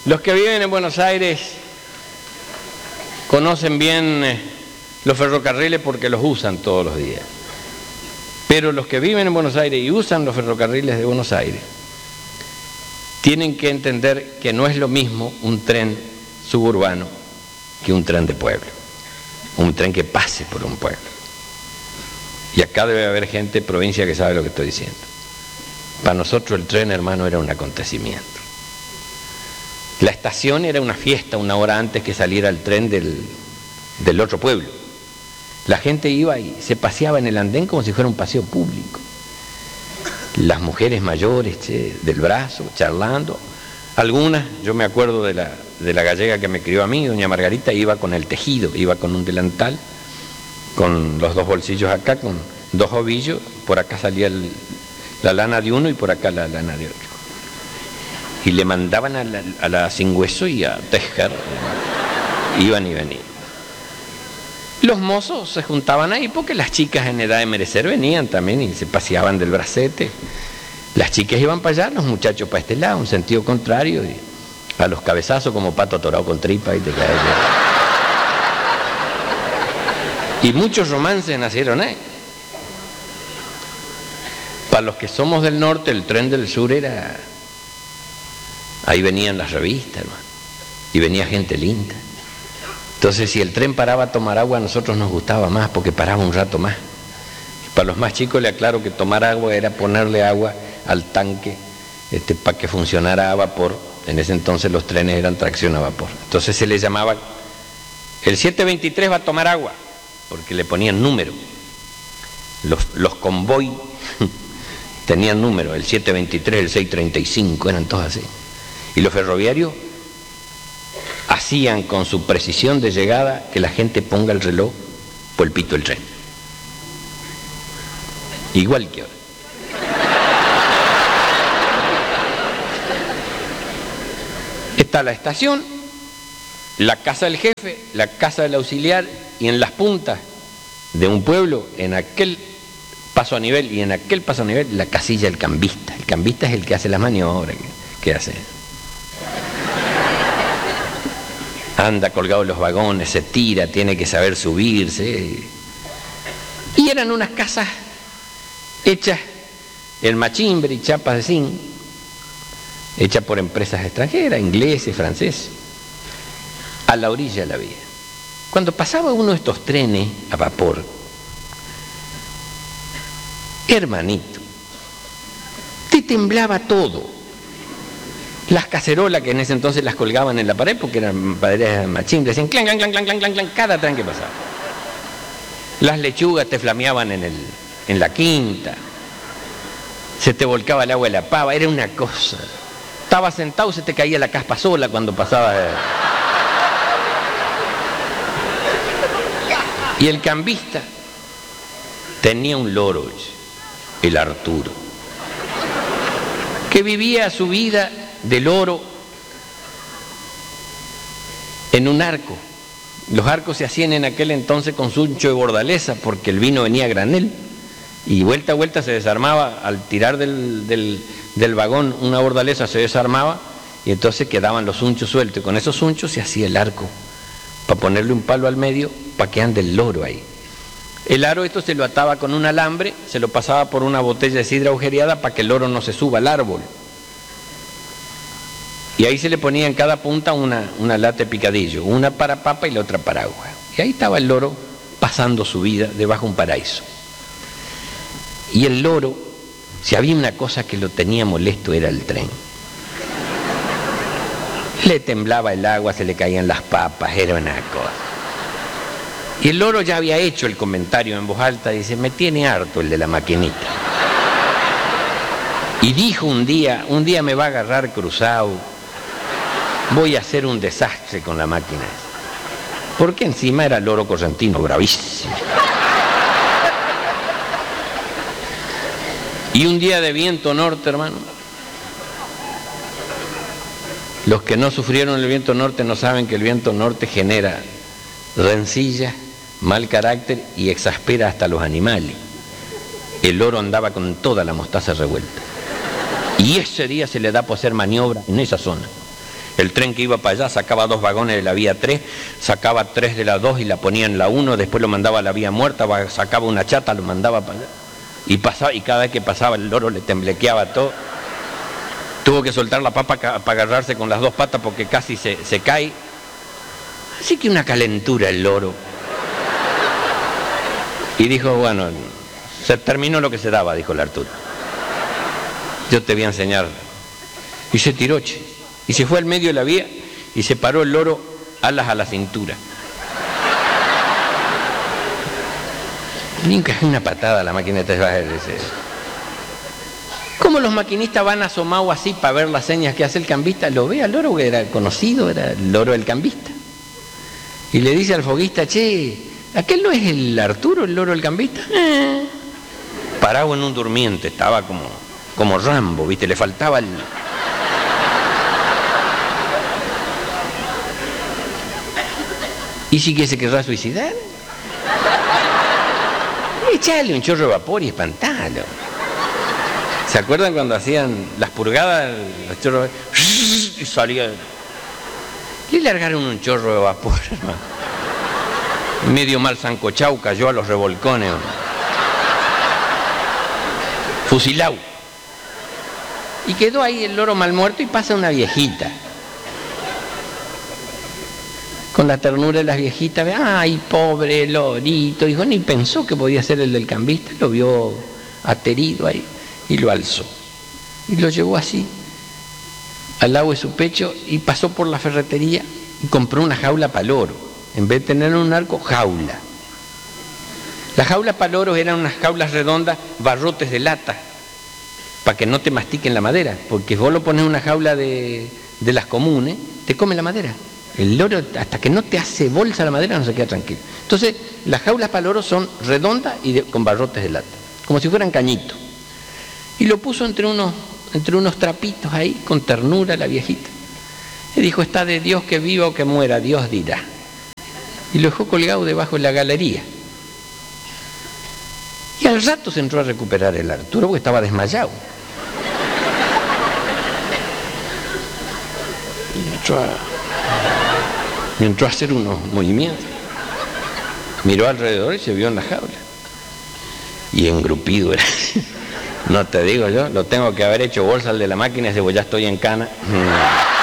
Los que viven en Buenos Aires conocen bien los ferrocarriles porque los usan todos los días. Pero los que viven en Buenos Aires y usan los ferrocarriles de Buenos Aires tienen que entender que no es lo mismo un tren suburbano que un tren de pueblo, un tren que pase por un pueblo. Y acá debe haber gente de provincia que sabe lo que estoy diciendo. Para nosotros el tren, hermano, era un acontecimiento. La estación era una fiesta una hora antes que saliera el tren del otro pueblo. La gente iba y se paseaba en el andén como si fuera un paseo público. Las mujeres mayores, del brazo, charlando. Algunas, yo me acuerdo de la gallega que me crió a mí, doña Margarita, iba con el tejido, iba con un delantal, con los dos bolsillos acá, con dos ovillos, por acá salía la lana de uno y por acá la lana de otro. Y le mandaban a la sin hueso y a tejer, iban y venían. Los mozos se juntaban ahí porque las chicas en edad de merecer venían también y se paseaban del bracete. Las chicas iban para allá, los muchachos para este lado, en sentido contrario, y a los cabezazos como pato atorado con tripa y te caes. Y muchos romances nacieron ahí. Para los que somos del norte, el tren del sur era... Ahí venían las revistas, hermano, y venía gente linda. Entonces, si el tren paraba a tomar agua, a nosotros nos gustaba más porque paraba un rato más. Para los más chicos le aclaro que tomar agua era ponerle agua al tanque para que funcionara a vapor. En ese entonces los trenes eran tracción a vapor. Entonces se le llamaba, el 723 va a tomar agua, porque le ponían número. Los convoy tenían número, el 723, el 635, eran todos así. Y los ferroviarios hacían con su precisión de llegada que la gente ponga el reloj por el pito del tren. Igual que ahora. Está la estación, la casa del jefe, la casa del auxiliar, y en las puntas de un pueblo, en aquel paso a nivel y en aquel paso a nivel, la casilla del cambista. El cambista es el que hace las maniobras, que hace. Anda colgado en los vagones, se tira, tiene que saber subirse. Y eran unas casas hechas en machimbre y chapas de zinc, hechas por empresas extranjeras, ingleses, franceses, a la orilla de la vía. Cuando pasaba uno de estos trenes a vapor, hermanito, te temblaba todo. Las cacerolas que en ese entonces las colgaban en la pared porque eran maderas de machimbre, hacían clan, clan, clan, clan, clan, clan, clan, cada tren que pasaba. Las lechugas te flameaban en la quinta, se te volcaba el agua de la pava, era una cosa. Estabas sentado, se te caía la caspa sola cuando pasaba. Y el cambista tenía un loro, el Arturo, que vivía su vida de loro en un arco. Los arcos se hacían en aquel entonces con suncho de bordaleza porque el vino venía a granel y vuelta a vuelta se desarmaba. Al tirar del vagón una bordaleza se desarmaba y entonces quedaban los sunchos sueltos, y con esos sunchos se hacía el arco para ponerle un palo al medio para que ande el loro ahí. El aro esto se lo ataba con un alambre, se lo pasaba por una botella de sidra agujereada para que el loro no se suba al árbol. Y ahí se le ponía en cada punta una lata de picadillo, una para papa y la otra para agua. Y ahí estaba el loro pasando su vida debajo de un paraíso. Y el loro, si había una cosa que lo tenía molesto, era el tren. Le temblaba el agua, se le caían las papas, era una cosa. Y el loro ya había hecho el comentario en voz alta, dice, me tiene harto el de la maquinita. Y dijo un día me va a agarrar cruzado, voy a hacer un desastre con la máquina. Porque encima era loro correntino, bravísimo. Y un día de viento norte, hermano. Los que no sufrieron el viento norte no saben que el viento norte genera rencillas, mal carácter y exaspera hasta los animales. El loro andaba con toda la mostaza revuelta. Y ese día se le da por hacer maniobra en esa zona. El tren que iba para allá sacaba 2 vagones de la vía 3, sacaba 3 de la 2 y la ponía en la 1, después lo mandaba a la vía muerta, sacaba una chata, lo mandaba para allá. Y cada vez que pasaba el loro le temblequeaba todo. Tuvo que soltar la papa para agarrarse con las 2 patas porque casi se cae. Así que una calentura el loro. Y dijo, bueno, se terminó lo que se daba, dijo el Arturo. Yo te voy a enseñar. Y se tiró, y se fue al medio de la vía y se paró el loro alas a la cintura. Ni encajé una patada a la maquineta. ¿Cómo los maquinistas van asomados así para ver las señas que hace el cambista? Lo ve al loro, que era conocido, era el loro del cambista. Y le dice al foguista, che, ¿aquel no es el Arturo, el loro del cambista? Parado en un durmiente, estaba como Rambo, ¿viste? Le faltaba el... ¿Y si que se querrá suicidar? Echale un chorro de vapor y espantalo. ¿Se acuerdan cuando hacían las purgadas? Los chorros y salía. Le largaron un chorro de vapor, hermano. Medio mal sancochau, cayó a los revolcones. Fusilao. Y quedó ahí el loro mal muerto y pasa una viejita. Con la ternura de las viejitas, ay, pobre lorito, dijo, ni pensó que podía ser el del cambista, lo vio aterido ahí y lo alzó. Y lo llevó así, al lado de su pecho, y pasó por la ferretería y compró una jaula para loro. En vez de tener un arco, jaula. Las jaulas para loros eran unas jaulas redondas, barrotes de lata, para que no te mastiquen la madera, porque vos lo pones en una jaula de las comunes, te come la madera. El loro, hasta que no te hace bolsa la madera, no se queda tranquilo. Entonces, las jaulas para loros son redondas y con barrotes de lata, como si fueran cañitos. Y lo puso entre unos trapitos ahí, con ternura la viejita. Y dijo, está de Dios que viva o que muera, Dios dirá. Y lo dejó colgado debajo de la galería. Y al rato se entró a recuperar el Arturo porque estaba desmayado. Y entró a hacer unos movimientos. Miró alrededor y se vio en la jaula. Y engrupido era. No te digo yo, lo tengo que haber hecho bolsa al de la máquina y dice, pues ya estoy en cana.